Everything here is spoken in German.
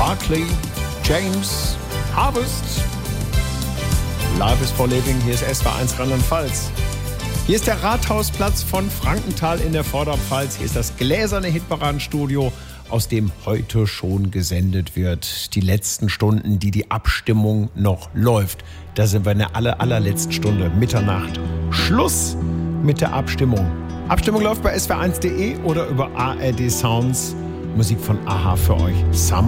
Barclay James Harvest. Life is for Living. Hier ist SWR1 Rheinland-Pfalz. Hier ist der Rathausplatz von Frankenthal in der Vorderpfalz. Hier ist das gläserne Hitparadenstudio, aus dem heute schon gesendet wird. Die letzten Stunden, die Abstimmung noch läuft. Da sind wir in der allerletzten Stunde, Mitternacht. Schluss mit der Abstimmung. Abstimmung läuft bei swr1.de oder über ARD Sounds. Musik von Aha für euch. Some